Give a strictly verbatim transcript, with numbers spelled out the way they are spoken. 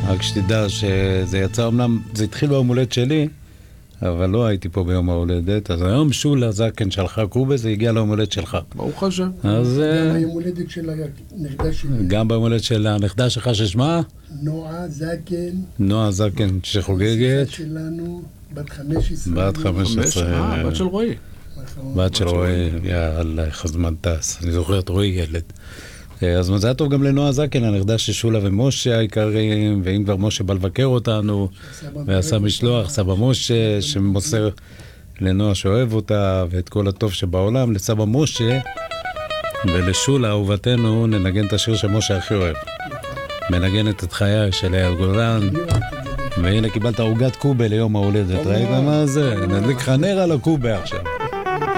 רק שתדע שזה יצא, אמנם זה התחיל ביום הולדת שלי, אבל לא הייתי פה ביום ההולדת, אז היום שולה זקן שלך קובה, זה הגיע ליום הולדת שלך. ברוך השם. אז... גם היום הולדת של הנכדה שלי. גם ביום הולדת של הנכדה שלך ששמה? נועה זקן. נועה זקן שחוגגת. שלנו, בת חמש עשרה. בת חמש עשרה. אה, בת של רועי. בת של רועי, יאללה, איך הזמן טס. אני זוכר את רועי ילד. אז מזל טוב גם לנועה זקן, הנכדה של שולה ומשה העיקריים, ואם כבר משה בא לבקר אותנו, ועשה משלוח, סבא משה, שמוסר לנועה שאוהב אותה, ואת כל הטוב שבעולם, לסבא משה, ולשולה אהובתנו, ננגן את השיר שמשה הכי אוהב. מנגנת את חיי של אייל גולן, והנה קיבלת עוגת קובה ליום ההולדת, ראית מה זה? נדליק לך נר על הקובה עכשיו.